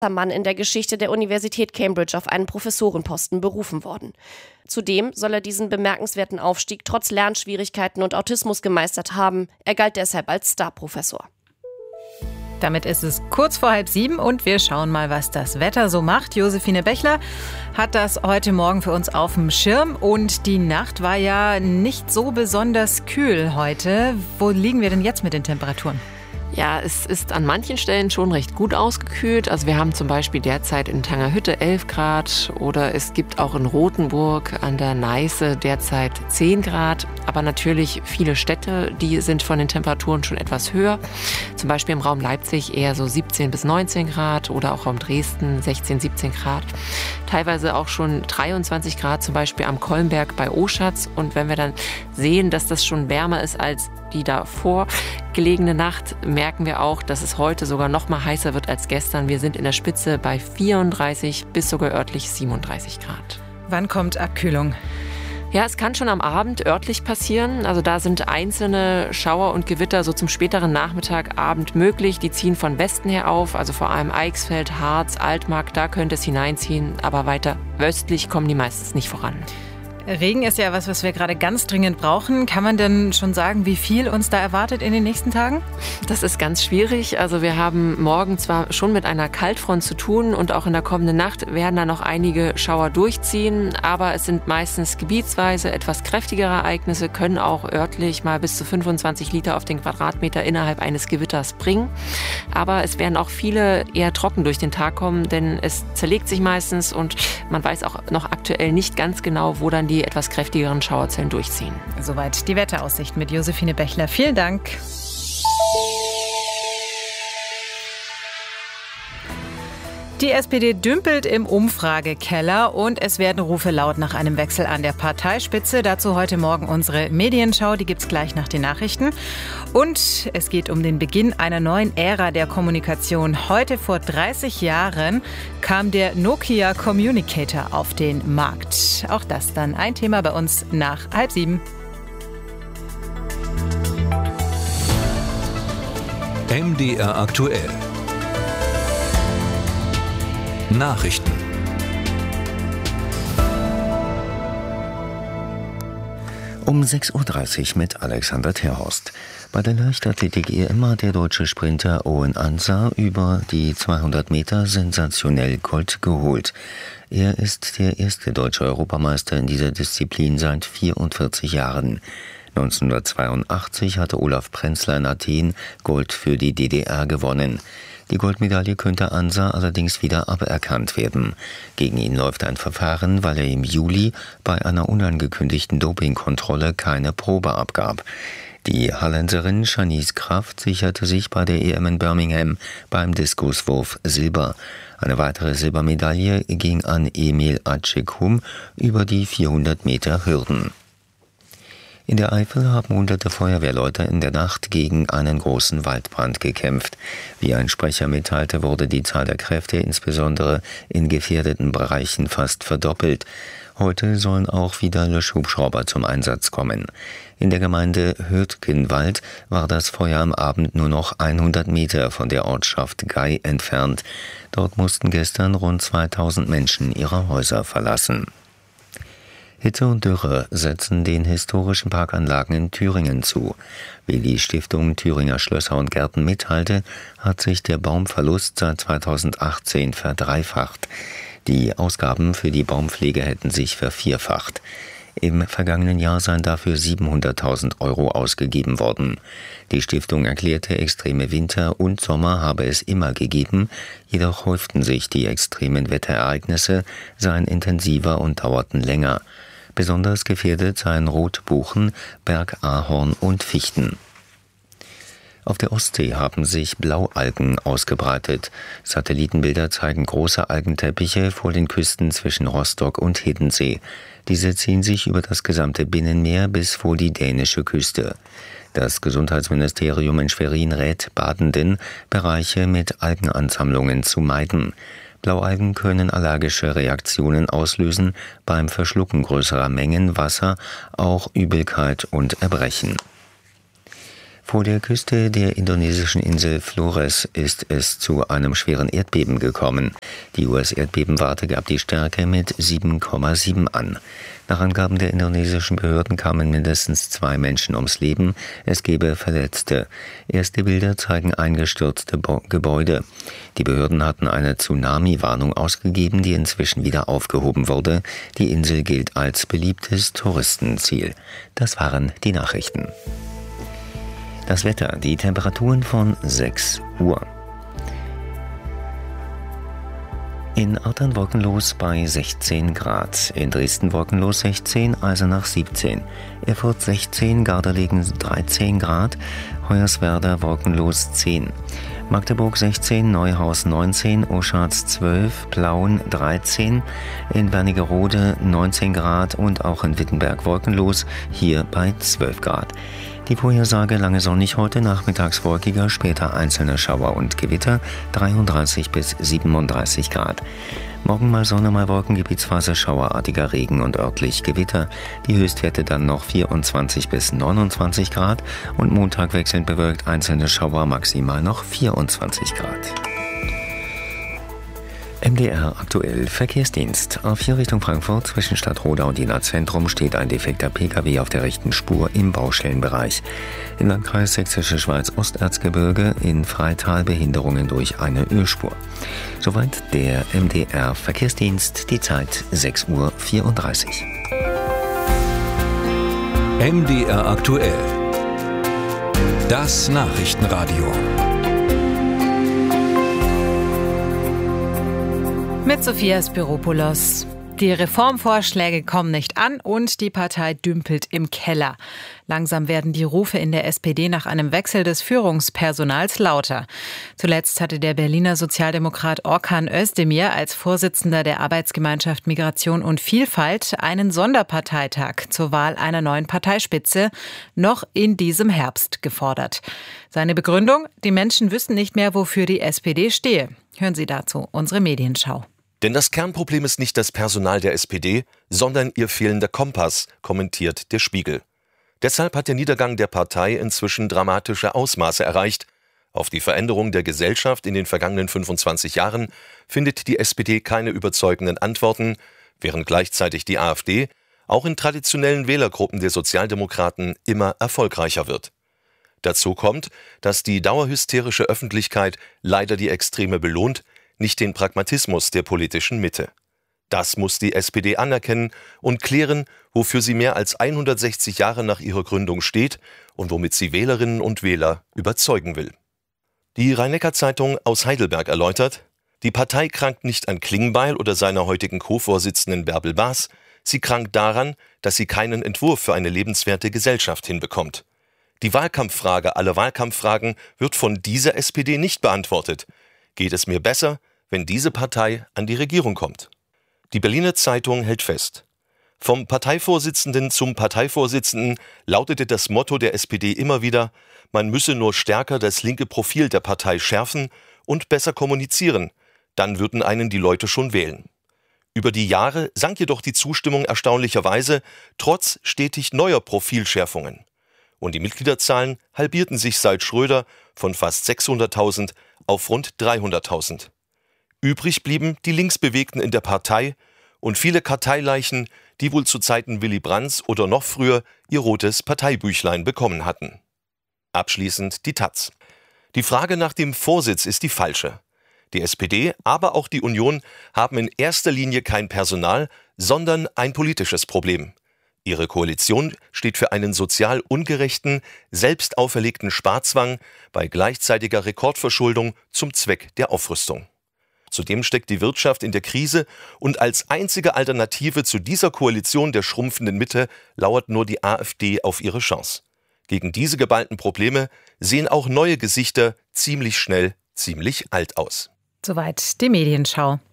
Mann in der Geschichte der Universität Cambridge auf einen Professorenposten berufen worden. Zudem soll er diesen bemerkenswerten Aufstieg trotz Lernschwierigkeiten und Autismus gemeistert haben. Er galt deshalb als Starprofessor. Damit ist es kurz vor 6:30 und wir schauen mal, was das Wetter so macht. Josephine Bechler hat das heute Morgen für uns auf dem Schirm und die Nacht war ja nicht so besonders kühl heute. Wo liegen wir denn jetzt mit den Temperaturen? Ja, es ist an manchen Stellen schon recht gut ausgekühlt. Also wir haben zum Beispiel derzeit in Tangerhütte 11 Grad oder es gibt auch in Rothenburg an der Neiße derzeit 10 Grad. Aber natürlich viele Städte, die sind von den Temperaturen schon etwas höher. Zum Beispiel im Raum Leipzig eher so 17 bis 19 Grad oder auch Raum Dresden 16, 17 Grad. Teilweise auch schon 23 Grad, zum Beispiel am Kolmberg bei Oschatz. Und wenn wir dann sehen, dass das schon wärmer ist als die davor gelegene Nacht, merken wir auch, dass es heute sogar noch mal heißer wird als gestern. Wir sind in der Spitze bei 34 bis sogar örtlich 37 Grad. Wann kommt Abkühlung? Ja, es kann schon am Abend örtlich passieren. Also da sind einzelne Schauer und Gewitter so zum späteren Nachmittag, Abend möglich. Die ziehen von Westen her auf, also vor allem Eichsfeld, Harz, Altmark, da könnte es hineinziehen. Aber weiter östlich kommen die meistens nicht voran. Regen ist ja was wir gerade ganz dringend brauchen. Kann man denn schon sagen, wie viel uns da erwartet in den nächsten Tagen? Das ist ganz schwierig. Also wir haben morgen zwar schon mit einer Kaltfront zu tun und auch in der kommenden Nacht werden da noch einige Schauer durchziehen. Aber es sind meistens gebietsweise etwas kräftigere Ereignisse, können auch örtlich mal bis zu 25 Liter auf den Quadratmeter innerhalb eines Gewitters bringen. Aber es werden auch viele eher trocken durch den Tag kommen, denn es zerlegt sich meistens und man weiß auch noch aktuell nicht ganz genau, wo dann die etwas kräftigeren Schauerzellen durchziehen. Soweit die Wetteraussicht mit Josephine Bechler. Vielen Dank. Die SPD dümpelt im Umfragekeller und es werden Rufe laut nach einem Wechsel an der Parteispitze. Dazu heute Morgen unsere Medienschau, die gibt's gleich nach den Nachrichten. Und es geht um den Beginn einer neuen Ära der Kommunikation. Heute vor 30 Jahren kam der Nokia Communicator auf den Markt. Auch das dann ein Thema bei uns nach 6:30. MDR aktuell. Nachrichten. Um 6:30 Uhr mit Alexander Terhorst. Bei der Leichtathletik-EM hat der deutsche Sprinter Owen Ansah über die 200 Meter sensationell Gold geholt. Er ist der erste deutsche Europameister in dieser Disziplin seit 44 Jahren. 1982 hatte Olaf Prenzler in Athen Gold für die DDR gewonnen. Die Goldmedaille könnte Ansah allerdings wieder aberkannt werden. Gegen ihn läuft ein Verfahren, weil er im Juli bei einer unangekündigten Dopingkontrolle keine Probe abgab. Die Holländerin Shanice Kraft sicherte sich bei der EM in Birmingham beim Diskuswurf Silber. Eine weitere Silbermedaille ging an Emil Acekum über die 400 Meter Hürden. In der Eifel haben hunderte Feuerwehrleute in der Nacht gegen einen großen Waldbrand gekämpft. Wie ein Sprecher mitteilte, wurde die Zahl der Kräfte insbesondere in gefährdeten Bereichen fast verdoppelt. Heute sollen auch wieder Löschhubschrauber zum Einsatz kommen. In der Gemeinde Hürtgenwald war das Feuer am Abend nur noch 100 Meter von der Ortschaft Gei entfernt. Dort mussten gestern rund 2000 Menschen ihre Häuser verlassen. Hitze und Dürre setzen den historischen Parkanlagen in Thüringen zu. Wie die Stiftung Thüringer Schlösser und Gärten mitteilte, hat sich der Baumverlust seit 2018 verdreifacht. Die Ausgaben für die Baumpflege hätten sich vervierfacht. Im vergangenen Jahr seien dafür 700.000 € ausgegeben worden. Die Stiftung erklärte, extreme Winter und Sommer habe es immer gegeben, jedoch häuften sich die extremen Wetterereignisse, seien intensiver und dauerten länger. Besonders gefährdet seien Rotbuchen, Bergahorn und Fichten. Auf der Ostsee haben sich Blaualgen ausgebreitet. Satellitenbilder zeigen große Algenteppiche vor den Küsten zwischen Rostock und Hiddensee. Diese ziehen sich über das gesamte Binnenmeer bis vor die dänische Küste. Das Gesundheitsministerium in Schwerin rät Badenden, Bereiche mit Algenansammlungen zu meiden. Blaualgen können allergische Reaktionen auslösen, beim Verschlucken größerer Mengen Wasser auch Übelkeit und Erbrechen. Vor der Küste der indonesischen Insel Flores ist es zu einem schweren Erdbeben gekommen. Die US-Erdbebenwarte gab die Stärke mit 7,7 an. Nach Angaben der indonesischen Behörden kamen mindestens 2 Menschen ums Leben. Es gebe Verletzte. Erste Bilder zeigen eingestürzte Gebäude. Die Behörden hatten eine Tsunami-Warnung ausgegeben, die inzwischen wieder aufgehoben wurde. Die Insel gilt als beliebtes Touristenziel. Das waren die Nachrichten. Das Wetter, die Temperaturen von 6 Uhr. In Artern wolkenlos bei 16 Grad, in Dresden wolkenlos 16, Eisenach 17, Erfurt 16, Gardelegen 13 Grad, Hoyerswerda wolkenlos 10, Magdeburg 16, Neuhaus 19, Oschatz 12, Plauen 13, in Wernigerode 19 Grad und auch in Wittenberg wolkenlos, hier bei 12 Grad. Die Vorhersage: lange sonnig heute, nachmittags wolkiger, später einzelne Schauer und Gewitter, 33 bis 37 Grad. Morgen mal Sonne, mal Wolken, gebietsweise schauerartiger Regen und örtlich Gewitter. Die Höchstwerte dann noch 24 bis 29 Grad und Montag wechselnd bewölkt, einzelne Schauer, maximal noch 24 Grad. MDR aktuell Verkehrsdienst. A4 Richtung Frankfurt zwischen Stadtrodau und Jena Zentrum steht ein defekter Pkw auf der rechten Spur im Baustellenbereich. Im Landkreis Sächsische Schweiz Osterzgebirge in Freital Behinderungen durch eine Ölspur. Soweit der MDR Verkehrsdienst, die Zeit 6:34 Uhr. MDR aktuell. Das Nachrichtenradio. Mit Sophia Spiropoulos. Die Reformvorschläge kommen nicht an und die Partei dümpelt im Keller. Langsam werden die Rufe in der SPD nach einem Wechsel des Führungspersonals lauter. Zuletzt hatte der Berliner Sozialdemokrat Orkan Özdemir als Vorsitzender der Arbeitsgemeinschaft Migration und Vielfalt einen Sonderparteitag zur Wahl einer neuen Parteispitze noch in diesem Herbst gefordert. Seine Begründung: Die Menschen wüssten nicht mehr, wofür die SPD stehe. Hören Sie dazu unsere Medienschau. Denn das Kernproblem ist nicht das Personal der SPD, sondern ihr fehlender Kompass, kommentiert der Spiegel. Deshalb hat der Niedergang der Partei inzwischen dramatische Ausmaße erreicht. Auf die Veränderung der Gesellschaft in den vergangenen 25 Jahren findet die SPD keine überzeugenden Antworten, während gleichzeitig die AfD auch in traditionellen Wählergruppen der Sozialdemokraten immer erfolgreicher wird. Dazu kommt, dass die dauerhysterische Öffentlichkeit leider die Extreme belohnt, nicht den Pragmatismus der politischen Mitte. Das muss die SPD anerkennen und klären, wofür sie mehr als 160 Jahre nach ihrer Gründung steht und womit sie Wählerinnen und Wähler überzeugen will. Die Rhein-Neckar-Zeitung aus Heidelberg erläutert: Die Partei krankt nicht an Klingbeil oder seiner heutigen Co-Vorsitzenden Bärbel Baas, sie krankt daran, dass sie keinen Entwurf für eine lebenswerte Gesellschaft hinbekommt. Die Wahlkampffrage aller Wahlkampffragen wird von dieser SPD nicht beantwortet. Geht es mir besser, wenn diese Partei an die Regierung kommt? Die Berliner Zeitung hält fest: Vom Parteivorsitzenden zum Parteivorsitzenden lautete das Motto der SPD immer wieder, man müsse nur stärker das linke Profil der Partei schärfen und besser kommunizieren, dann würden einen die Leute schon wählen. Über die Jahre sank jedoch die Zustimmung erstaunlicherweise, trotz stetig neuer Profilschärfungen. Und die Mitgliederzahlen halbierten sich seit Schröder von fast 600.000 auf rund 300.000. Übrig blieben die Linksbewegten in der Partei und viele Karteileichen, die wohl zu Zeiten Willy Brandts oder noch früher ihr rotes Parteibüchlein bekommen hatten. Abschließend die taz. Die Frage nach dem Vorsitz ist die falsche. Die SPD, aber auch die Union haben in erster Linie kein Personal, sondern ein politisches Problem. Ihre Koalition steht für einen sozial ungerechten, selbst auferlegten Sparzwang bei gleichzeitiger Rekordverschuldung zum Zweck der Aufrüstung. Zudem steckt die Wirtschaft in der Krise und als einzige Alternative zu dieser Koalition der schrumpfenden Mitte lauert nur die AfD auf ihre Chance. Gegen diese geballten Probleme sehen auch neue Gesichter ziemlich schnell ziemlich alt aus. Soweit die Medienschau.